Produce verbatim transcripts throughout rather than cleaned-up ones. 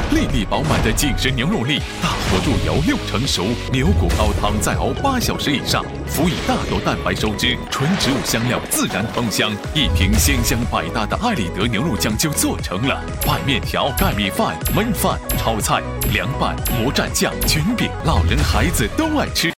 粒粒饱满的紧实牛肉粒，大火入油六成熟，牛骨高汤再熬八小时以上，辅以大豆蛋白收汁，纯植物香料自然烹香，一瓶鲜香百搭的艾里德牛肉酱就做成了。拌面条、盖米饭、焖饭、炒菜、凉拌、魔蘸酱、卷饼，老人孩子都爱吃。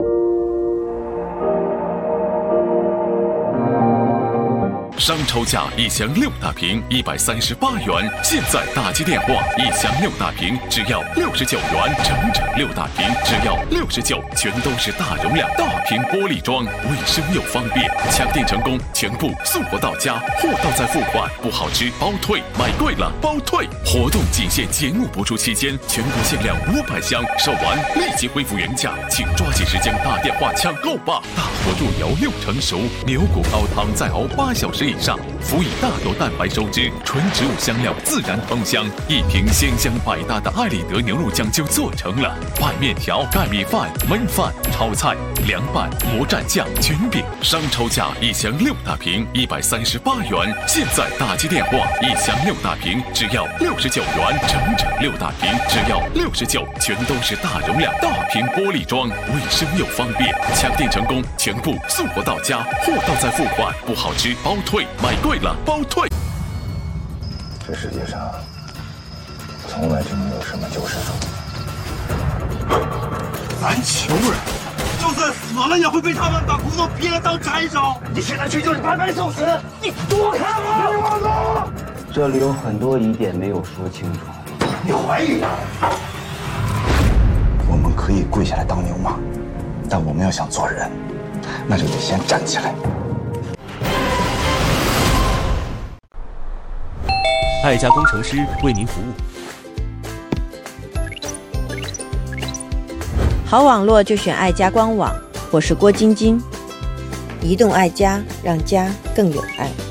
商超价一箱六大瓶，一百三十八元。现在打击电话，一箱六大瓶只要六十九元，整整六大瓶只要六十九，全都是大容量大瓶玻璃装，卫生又方便。抢订成功，全部送货到家，货到再付款，不好吃包退，买贵了包退。活动仅限节目播出期间，全国限量五百箱，售完立即恢复原价，请抓紧时间打电话抢购吧！大火入油六成熟，牛骨高汤再熬八小时以上，辅以大豆蛋白收汁，纯植物香料自然烹香，一瓶鲜香百搭的艾里德牛肉酱就做成了。拌面条、盖米饭、焖饭、炒菜、凉拌、魔蘸酱、卷饼，商超价一箱六大瓶，一百三十八元。现在打击电话，一箱六大瓶只要六十九元，整整六大瓶只要六十九，全都是大容量大瓶玻璃装，卫生又方便。抢订成功，全部送货到家，货到再付款，不好吃包退，买贵了包退。 这世界上从来就没有什么救世主。 咱穷人，就算死了也会被他们把骨头劈了当柴烧。你现在去就是白白送死，你躲开我！别往走！ 这里有很多疑点没有说清楚。 你怀疑他？ 我们可以跪下来当牛马，但我们要想做人，那就得先站起来。 爱家工程师为您服务。 好网络就选爱家官网，我是郭晶晶。移动爱家，让家更有爱。